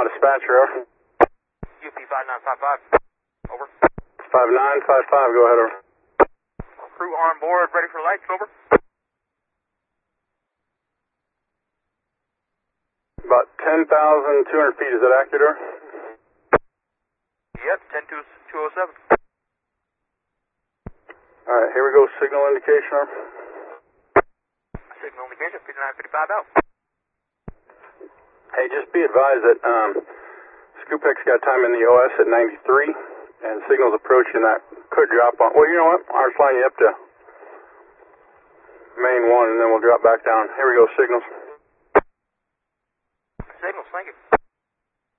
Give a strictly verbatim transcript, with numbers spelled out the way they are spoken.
Omaha dispatcher, over. U P five nine five five, over. five nine five five, go ahead, over. Crew on board, ready for lights, over. About ten thousand two hundred feet, is that accurate, over? Yep, ten two oh seven. Alright, here we go, signal indication, over. Signal indication, fifty-nine fifty-five out. Hey, just be advised that um, Scoopx got time in the O S at ninety-three, and signal's approaching that. Could drop on. Well, you know what? I'll just line you up to main one, and then we'll drop back down. Here we go, signals. Signals, thank you.